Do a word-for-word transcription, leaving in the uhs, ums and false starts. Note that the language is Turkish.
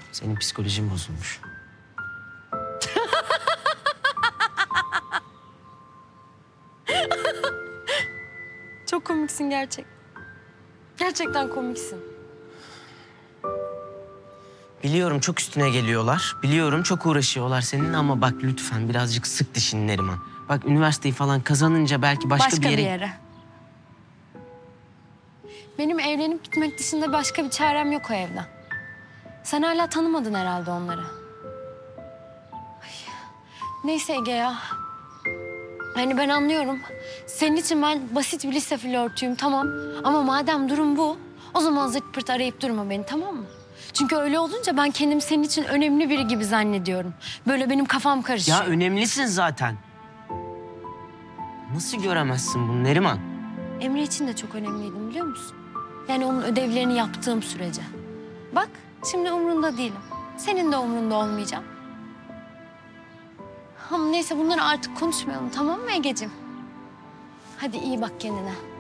Senin psikolojin bozulmuş. Çok komiksin gerçek. Gerçekten komiksin. Biliyorum çok üstüne geliyorlar. Biliyorum çok uğraşıyorlar seninle ama bak lütfen birazcık sık dişini Neriman. Bak üniversiteyi falan kazanınca belki başka, Başka bir yere... bir yere. Benim evlenip gitmek dışında başka bir çarem yok o evden. Sen hala tanımadın herhalde onları. Ay. Neyse Ege ya. Hani ben anlıyorum. Senin için ben basit bir lise flörtüyüm tamam. Ama madem durum bu, o zaman zırt pırt arayıp durma beni tamam mı? Çünkü öyle olunca ben kendimi senin için önemli biri gibi zannediyorum. Böyle benim kafam karışıyor. Ya önemlisin zaten. Nasıl göremezsin bunu Neriman? Emre için de çok önemliydim biliyor musun? Yani onun ödevlerini yaptığım sürece. Bak şimdi umrunda değilim. Senin de umrunda olmayacağım. Ama neyse bunları artık konuşmayalım tamam mı Egeciğim? Hadi iyi bak kendine.